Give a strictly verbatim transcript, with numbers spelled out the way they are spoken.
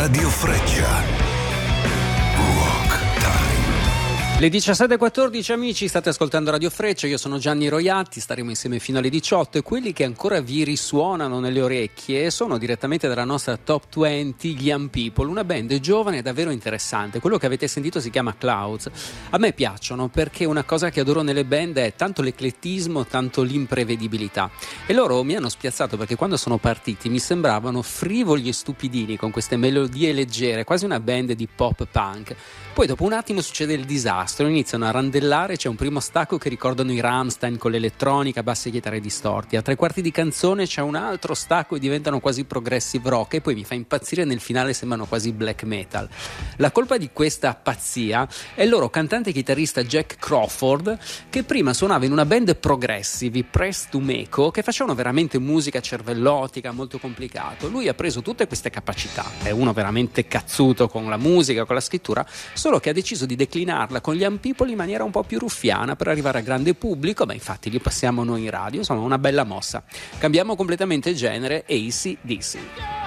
Radio Freccia. Rock Time. Le diciassette e quattordici, amici, state ascoltando Radio Freccia, io sono Gianni Roiatti, staremo insieme fino alle diciotto e quelli che ancora vi risuonano nelle orecchie sono direttamente dalla nostra Top venti, gli Young People, una band giovane e davvero interessante. Quello che avete sentito si chiama Clouds. A me piacciono perché una cosa che adoro nelle band è tanto l'eclettismo, tanto l'imprevedibilità, e loro mi hanno spiazzato perché quando sono partiti mi sembravano frivoli e stupidini con queste melodie leggere, quasi una band di pop punk. Poi dopo un attimo succede il disastro, iniziano a randellare, c'è un primo stacco che ricordano i Rammstein con l'elettronica, basse e chitarre distorti, a tre quarti di canzone c'è un altro stacco e diventano quasi progressive rock, e poi mi fa impazzire nel finale, sembrano quasi black metal. La colpa di questa pazzia è il loro cantante e chitarrista Jack Crawford, che prima suonava in una band progressive, i Press to Meco, che facevano veramente musica cervellotica, molto complicato. Lui ha preso tutte queste capacità, è uno veramente cazzuto con la musica, con la scrittura, solo che ha deciso di declinarla con gli Young People in maniera un po' più ruffiana per arrivare a grande pubblico. Beh, infatti li passiamo noi in radio, insomma una bella mossa. Cambiamo completamente genere, A C/D C.